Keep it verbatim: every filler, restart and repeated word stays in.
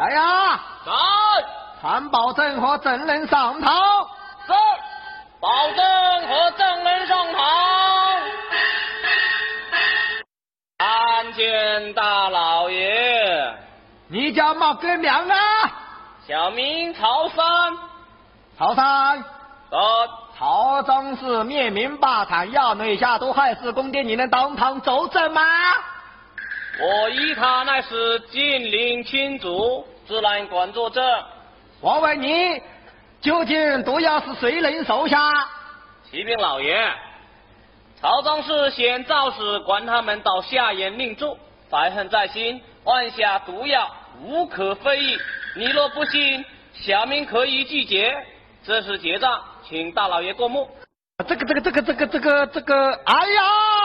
来呀！ 在。 传保证和证人上堂。 是。保证和证人上堂。参见大老爷。 你叫毛根良啊？ 小名曹三。 曹三。 是。 曹彰是灭民霸产、亚内下毒害死公爹，你能当堂作证吗？ 我依他乃是近邻亲族，自然管作证。 我问你，究竟毒药是谁人手下？ 启禀老爷，曹彰是先造使管他们到下眼令住，怀恨在心，按下毒药，无可非议。你若不信，小民可以拒绝。这是结账，请大老爷过目。 这个这个这个这个这个这个，哎呀！